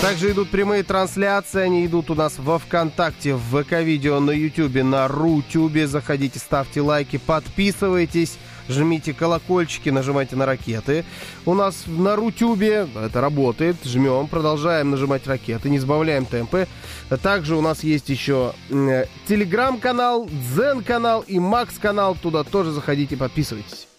Также идут прямые трансляции, они идут у нас во ВКонтакте, в ВК-видео, на Ютубе, на Рутюбе. Заходите, ставьте лайки, подписывайтесь, жмите колокольчики, нажимайте на ракеты. У нас на Рутюбе это работает, жмем, продолжаем нажимать ракеты, не сбавляем темпы. Также у нас есть еще Телеграм-канал, Дзен-канал и Макс-канал, туда тоже заходите, подписывайтесь.